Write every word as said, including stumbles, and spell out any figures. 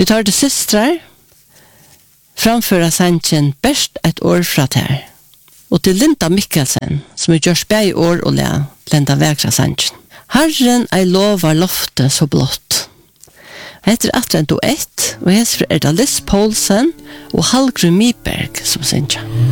Vi tar det systrar, framføra sanchen best et år fra ter. Og til Linda Mikkelsen, som er gjørs bæg år og le, lenda vekra sanchen. Herren ei lovar lofte så blått. Heter atre en duett, og heter er det Liz Poulsen og Hallgrim Miberg som synger.